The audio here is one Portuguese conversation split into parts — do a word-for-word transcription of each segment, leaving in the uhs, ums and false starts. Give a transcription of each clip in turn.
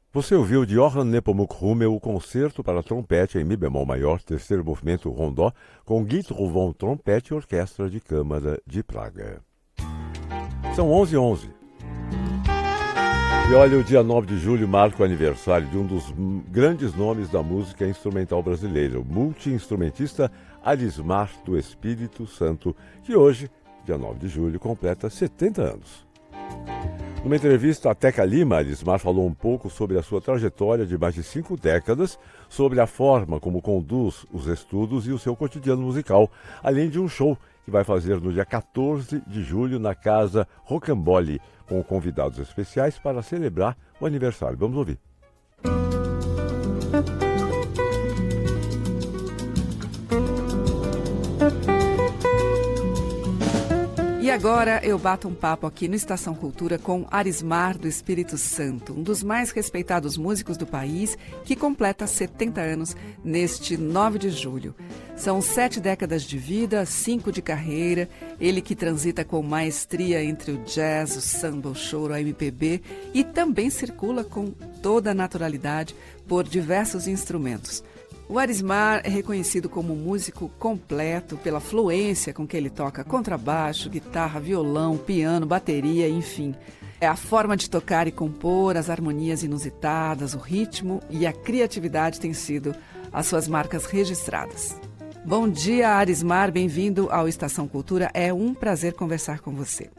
Você ouviu de Johann Nepomuk Hummel o concerto para trompete em mi bemol maior, terceiro movimento rondó, com Guy Trouvon trompete e orquestra de câmara de Praga. São onze e onze. E olha, o dia nove de julho marca o aniversário de um dos grandes nomes da música instrumental brasileira, o multi-instrumentista Arismar do Espírito Santo, que hoje, dia nove de julho, completa setenta anos. Numa entrevista a Teca Lima, Arismar falou um pouco sobre a sua trajetória de mais de cinco décadas, sobre a forma como conduz os estudos e o seu cotidiano musical, além de um show que vai fazer no dia quatorze de julho na Casa Rocambole, com convidados especiais para celebrar o aniversário. Vamos ouvir. E agora eu bato um papo aqui no Estação Cultura com Arismar do Espírito Santo, um dos mais respeitados músicos do país, que completa setenta anos neste nove de julho. São sete décadas de vida, cinco de carreira, ele que transita com maestria entre o jazz, o samba, o choro, a M P B e também circula com toda a naturalidade por diversos instrumentos. O Arismar é reconhecido como um músico completo pela fluência com que ele toca contrabaixo, guitarra, violão, piano, bateria, enfim. É a forma de tocar e compor, as harmonias inusitadas, o ritmo e a criatividade têm sido as suas marcas registradas. Bom dia, Arismar, bem-vindo ao Estação Cultura. É um prazer conversar com você.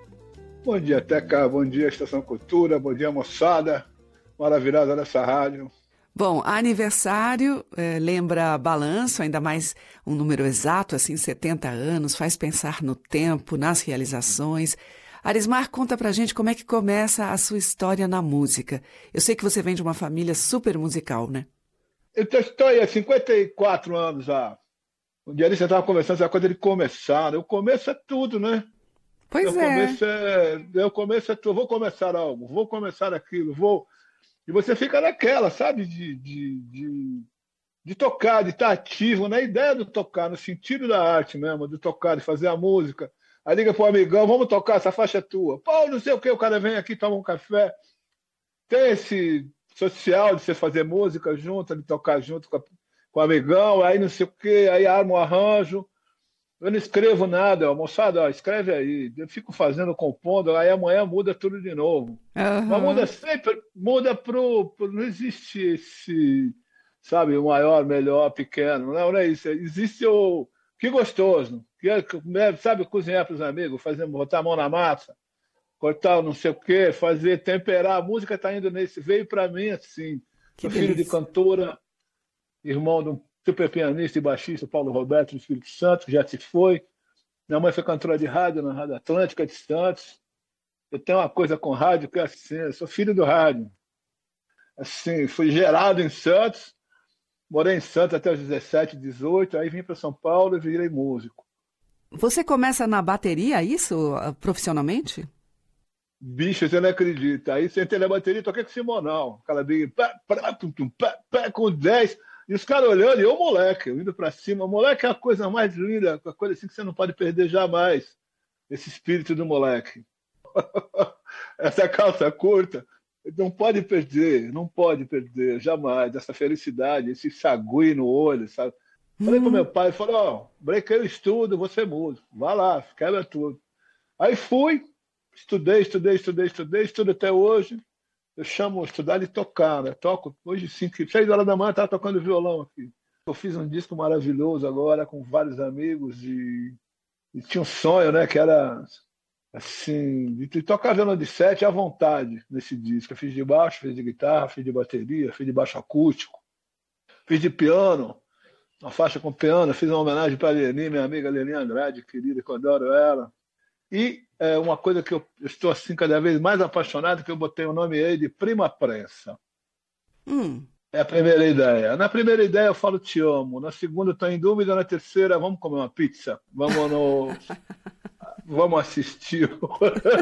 Bom dia, Teca, bom dia, Estação Cultura, bom dia, moçada maravilhosa dessa rádio. Bom, aniversário, é, lembra balanço, ainda mais um número exato, assim, setenta anos, faz pensar no tempo, nas realizações. Arismar, conta pra gente como é que começa a sua história na música. Eu sei que você vem de uma família super musical, né? Eu estou aí há cinquenta e quatro anos já. Um dia você estava conversando essa coisa de começar. O começo é tudo, né? Pois eu é. Começo é. Eu começo é tudo. Vou começar algo, vou começar aquilo, vou... E você fica naquela, sabe, de, de, de, de tocar, de estar ativo, na ideia do tocar, no sentido da arte mesmo, de tocar, de fazer a música. Aí liga pro amigão, vamos tocar, essa faixa é tua. Pô, não sei o que, o cara vem aqui, toma um café. Tem esse social de você fazer música junto, de tocar junto com, a, com o amigão, aí não sei o que, aí arma um arranjo. Eu não escrevo nada, ó, moçada, ó, escreve aí. Eu fico fazendo, compondo, aí amanhã muda tudo de novo. Uhum. Mas muda sempre, muda pro, pro... Não existe esse, sabe, o maior, melhor, pequeno. Não, não é isso. Existe o que gostoso. Que, sabe, cozinhar para os amigos, fazer, botar a mão na massa, cortar não sei o quê, fazer, temperar. A música está indo nesse. Veio para mim assim. Sou filho de cantora, irmão de um super pianista e baixista, Paulo Roberto do Espírito Santo, que já se foi. Minha mãe foi cantora de rádio na Rádio Atlântica de Santos. Eu tenho uma coisa com rádio que é assim, eu sou filho do rádio. Assim, fui gerado em Santos, morei em Santos até os dezessete, dezoito, aí vim para São Paulo e virei músico. Você começa na bateria, isso, profissionalmente? Bicho, você não acredita. Aí sentei na bateria e toquei com o Simonal. Aquela bem, pá, pá, tum, tum, pá, pá, com dez. E os caras olhando, e eu, moleque, eu indo pra cima. O moleque é a coisa mais linda, a coisa assim que você não pode perder jamais. Esse espírito do moleque. Essa calça curta, não pode perder, não pode perder, jamais. Essa felicidade, esse sagui no olho, sabe? Hum. Falei pro meu pai, falei, ó, oh, brequei o estudo, vou ser músico. Vai lá, quebra tudo. Aí fui, estudei, estudei, estudei, estudei, estudo até hoje. Eu chamo estudar e tocar, né? Toco hoje, cinco, seis horas da manhã, estava tocando violão aqui. Eu fiz um disco maravilhoso agora com vários amigos e, e tinha um sonho, né? Que era assim, de tocar violão de sete à vontade nesse disco. Eu fiz de baixo, fiz de guitarra, fiz de bateria, fiz de baixo acústico, fiz de piano, uma faixa com piano, fiz uma homenagem para a Leni, minha amiga Leni Andrade, querida, que eu adoro ela. E é uma coisa que eu estou assim cada vez mais apaixonado, que eu botei o nome aí de Prima Prensa. Hum. É a primeira ideia. Na primeira ideia eu falo te amo. Na segunda eu estou em dúvida. Na terceira, vamos comer uma pizza. Vamos no... vamos assistir o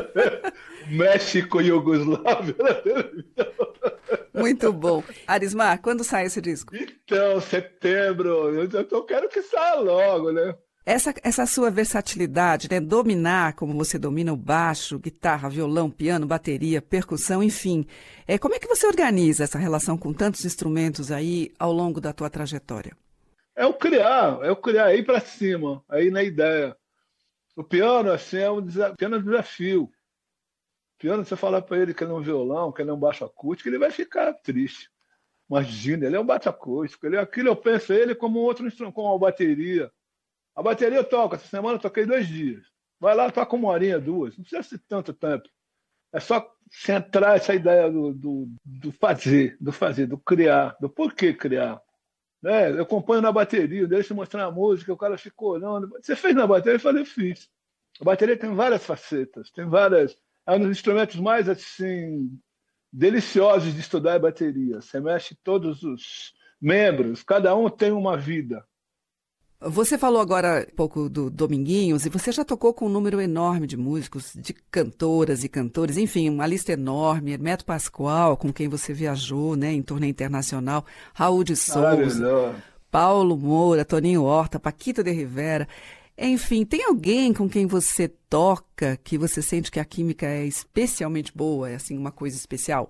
México e Iugoslávia na televisão. Muito bom. Arismar, quando sai esse disco? Então, setembro. Eu, eu quero que saia logo, né? Essa, essa sua versatilidade, né? Dominar como você domina o baixo, guitarra, violão, piano, bateria, percussão, enfim. É, como é que você organiza essa relação com tantos instrumentos aí ao longo da tua trajetória? É o criar, é o criar, é ir para cima, aí na ideia. O piano, assim, é um desafio. O piano é um desafio. O piano, você falar para ele que ele é um violão, que ele é um baixo acústico, ele vai ficar triste. Imagina, ele é um baixo acústico. Ele, aquilo eu penso ele como um outro instrumento, como uma bateria. A bateria eu toco, essa semana eu toquei dois dias. Vai lá, toca uma horinha, duas. Não precisa ser tanto tempo. É só centrar essa ideia do, do, do fazer, do fazer, do criar, do porquê criar. Né? Eu acompanho na bateria, deixo mostrar a música, o cara fica olhando. Você fez na bateria? Eu falei, eu fiz. A bateria tem várias facetas, tem várias. É um dos instrumentos mais assim deliciosos de estudar a bateria. Você mexe todos os membros, cada um tem uma vida. Você falou agora um pouco do Dominguinhos e você já tocou com um número enorme de músicos, de cantoras e cantores, enfim, uma lista enorme. Hermeto Pascoal, com quem você viajou, né, em turnê internacional, Raul de Souza, Paulo Moura, Toninho Horta, Paquita de Rivera. Enfim, tem alguém com quem você toca que você sente que a química é especialmente boa, é assim, uma coisa especial?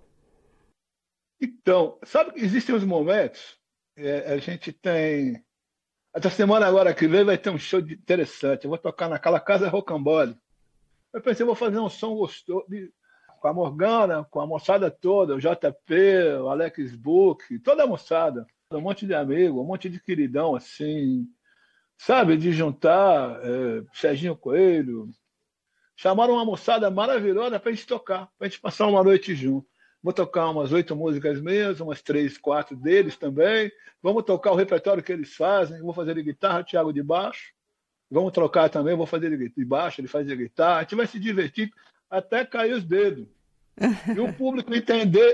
Então, sabe que existem uns momentos, é, a gente tem... Essa semana agora que vem vai ter um show interessante. Eu vou tocar naquela casa Rocambole. Eu pensei, vou fazer um som gostoso com a Morgana, com a moçada toda, o J P, o Alex Book, toda a moçada. Um monte de amigo, um monte de queridão, assim, sabe? De juntar é, Serginho Coelho. Chamaram uma moçada maravilhosa para a gente tocar, para a gente passar uma noite junto. Vou tocar umas oito músicas minhas, umas três, quatro deles também. Vamos tocar o repertório que eles fazem. Vou fazer de guitarra, o Thiago de baixo. Vamos trocar também, vou fazer de baixo, ele faz de guitarra. A gente vai se divertir até cair os dedos. E o público entender,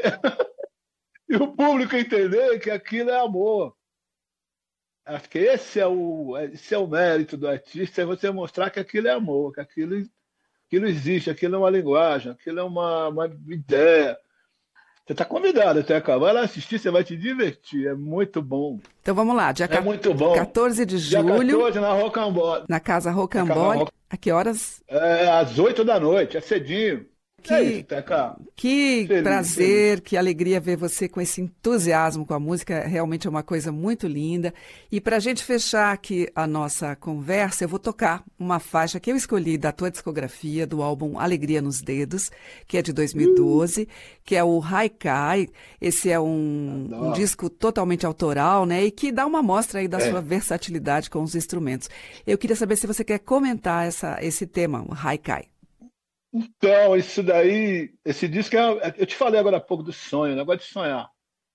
e o público entender que aquilo é amor. Acho que esse é o, esse é o mérito do artista, é você mostrar que aquilo é amor, que aquilo, aquilo existe, aquilo é uma linguagem, aquilo é uma, uma ideia. Você está convidado até cá. Vai lá assistir, você vai te divertir. É muito bom. Então vamos lá, dia é muito bom. quatorze de julho. Dia quatorze na Rocambole. Na Casa Rocambole. Roc... A que horas? É, às oito da noite, é cedinho. Que, é isso, Teca. Que feliz, prazer, feliz. Que alegria ver você com esse entusiasmo com a música. Realmente é uma coisa muito linda. E para a gente fechar aqui a nossa conversa, eu vou tocar uma faixa que eu escolhi da tua discografia, do álbum Alegria nos Dedos, que é de dois mil e doze, uh. que é o Haikai. Esse é um, um disco totalmente autoral, né? E que dá uma amostra aí da é. sua versatilidade com os instrumentos. Eu queria saber se você quer comentar essa, esse tema, o Haikai. Então, isso daí, esse disco, é, eu te falei agora há pouco do sonho, negócio de sonhar.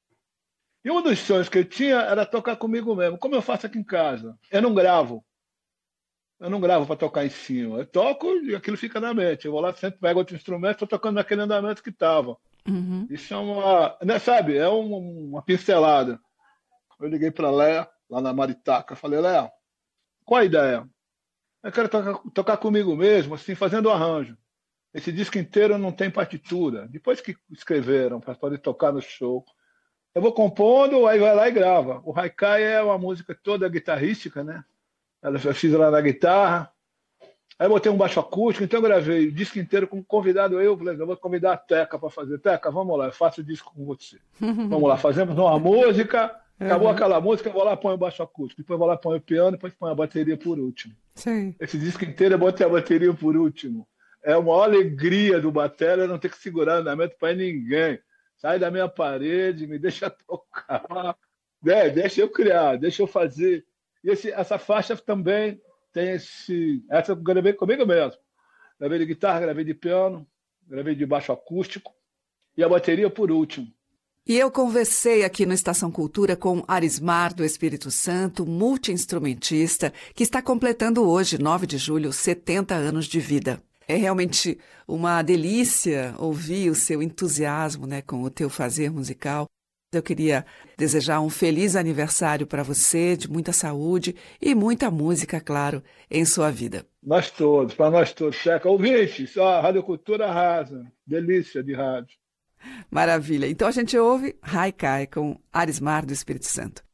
E um dos sonhos que eu tinha era tocar comigo mesmo, como eu faço aqui em casa. Eu não gravo. Eu não gravo para tocar em cima. Eu toco e aquilo fica na mente. Eu vou lá, sempre pego outro instrumento, estou tocando naquele andamento que estava. Uhum. Isso é uma, né, sabe, é um, uma pincelada. Eu liguei para a Léa, lá na Maritaca, falei, Léa, qual a ideia? Eu quero tocar, tocar comigo mesmo, assim, fazendo arranjo. Esse disco inteiro não tem partitura. Depois que escreveram para poder tocar no show, eu vou compondo, aí vai lá e grava. O Haikai é uma música toda guitarrística, né? Eu fiz lá na guitarra. Aí eu botei um baixo acústico, então eu gravei o disco inteiro com um convidado. Eu falei, eu vou convidar a Teca para fazer. Teca, vamos lá, eu faço o disco com você. Vamos lá, fazemos uma música, acabou uhum. aquela música, eu vou lá, ponho o baixo acústico, depois eu vou lá, ponho o piano, depois ponho a bateria por último. Sim. Esse disco inteiro eu botei a bateria por último. É uma alegria do batera não ter que segurar o andamento para ninguém. Sai da minha parede, me deixa tocar. É, deixa eu criar, deixa eu fazer. E esse, essa faixa também tem esse... Essa eu gravei comigo mesmo. Gravei de guitarra, gravei de piano, gravei de baixo acústico e a bateria por último. E eu conversei aqui no Estação Cultura com Arismar do Espírito Santo, multi-instrumentista, que está completando hoje, nove de julho, setenta anos de vida. É realmente uma delícia ouvir o seu entusiasmo, né, com o teu fazer musical. Eu queria desejar um feliz aniversário para você, de muita saúde e muita música, claro, em sua vida. Nós todos, para nós todos. Checa. Ouvinte, só a Rádio Cultura arrasa. Delícia de rádio. Maravilha. Então a gente ouve Haikai com Arismar do Espírito Santo.